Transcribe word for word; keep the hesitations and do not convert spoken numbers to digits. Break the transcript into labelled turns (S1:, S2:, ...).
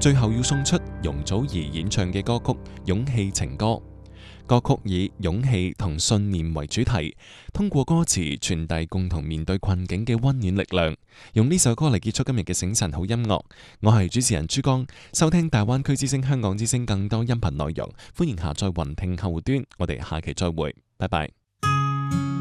S1: 最後要送出容祖兒演唱嘅歌曲《勇氣情歌》。歌曲以勇氣同信念為主題，通過歌詞傳遞共同面對困境嘅溫暖力量。用呢首歌嚟結束今日嘅醒晨好音樂。我係主持人珠江，收聽大灣區之聲、香港之聲更多音頻內容，歡迎下載雲聽客戶端。我哋下期再會，拜拜。